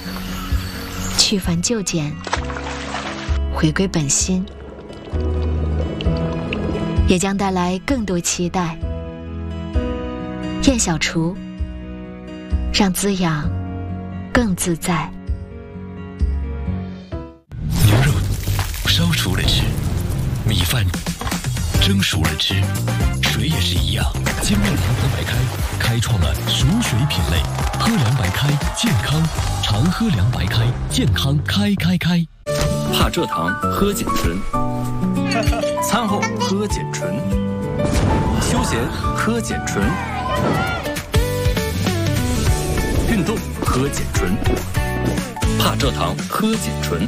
去繁就简，回归本心，也将带来更多期待。燕小厨，让滋养更自在。 牛肉烧熟了吃，米饭蒸熟了吃，水也是一样。金麦郎喝白开开创了熟水品类，喝凉白开健康，常喝凉白开健康开。 怕蔗糖喝碱醇，餐后喝碱醇，休闲喝碱醇，运动喝碱醇，怕蔗糖喝碱醇。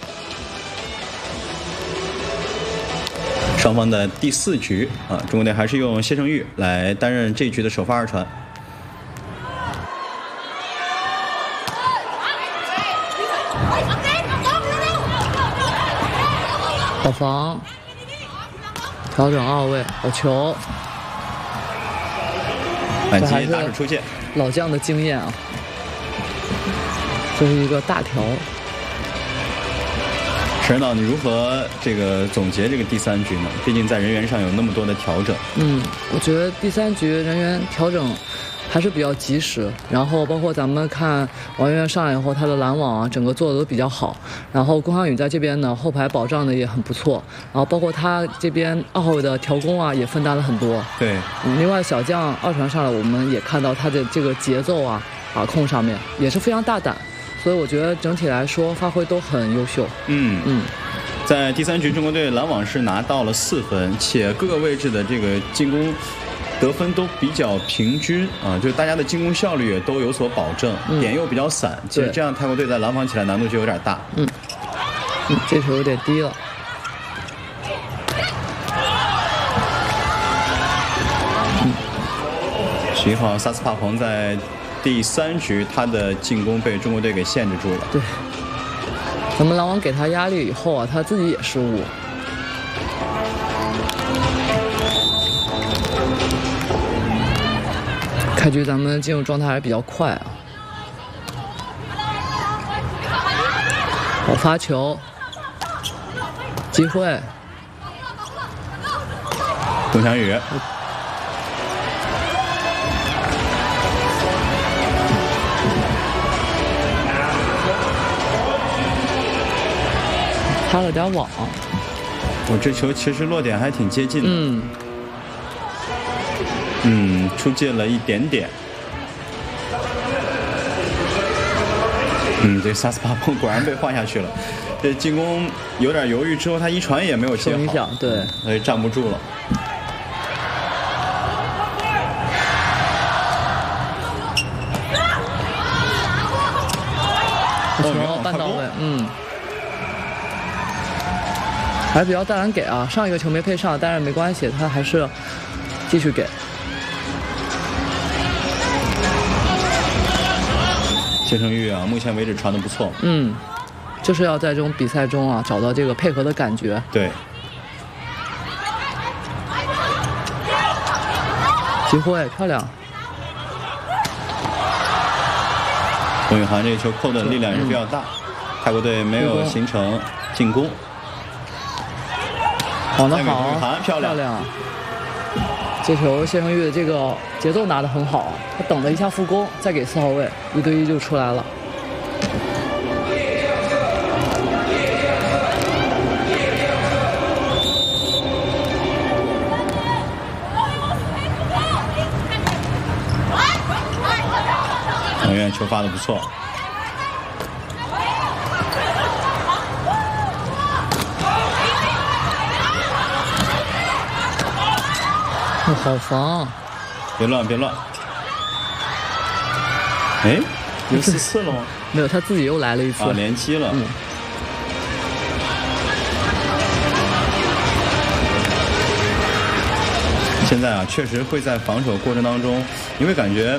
双方的第4局中国队还是用谢胜玉来担任这一局的首发二传。 好防，调整2位，好球， 反击打手出界， 老将的经验啊，这是一个大条。 陈指导，你如何总结这个第3局呢？毕竟在人员上有那么多的调整。 我觉得第3局人员调整还是比较及时，然后包括咱们看王媛媛上来以后，她的拦网啊，整个做的都比较好。然后龚航宇在这边呢，后排保障的也很不错。然后包括他这边2号位的调攻啊，也分担了很多。 对， 另外小将2传上来，我们也看到他的这个节奏啊、把控上面也是非常大胆。所以我觉得整体来说发挥都很优秀。 在第3局，中国队拦网是拿到了4分，且各个位置的这个进攻得分都比较平均就是大家的进攻效率也都有所保证，点又比较散。其实这样泰国队在拦防起来难度就有点大。 这球有点低了。 11号萨斯帕彭在第3局他的进攻被中国队给限制住了。 对，咱们拦网给他压力以后啊，他自己也失误。开局咱们进入状态还是比较快啊。好发球，机会。 龚翔宇。 插了点网， 我这球其实落点还挺接近的。出界了一点点。这萨斯帕彭果然被换下去了。这进攻有点犹豫之后，他一传也没有接好， 对， 所以站不住了。 球半到位，还是比较大胆给啊。上一个球没配上，但是没关系，他还是继续给。 谢胜玉目前为止传得不错。 就是要在这种比赛中找到这个配合的感觉。 对。 机会漂亮。 龚宇涵这个球扣的力量也是比较大，泰国队没有形成进攻。 好的好， 龚宇涵漂亮。 这球谢胜玉的这个节奏拿得很好，他等了一下副攻，再给4号位，1对1就出来了。 王媛球发得不错。 好防， 别乱。有4-4了吗？ 没有，他自己又来了一次。 连击了。现在确实会在防守过程当中，你会感觉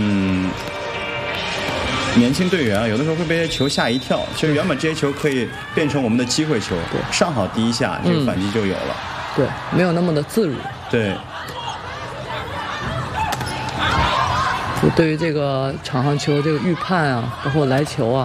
年轻队员有的时候会被这些球吓一跳。其实原本这些球可以变成我们的机会球，上好第一下，这个反击就有了。 对，没有那么的自如。 对。 对于这个场上球这个预判包括来球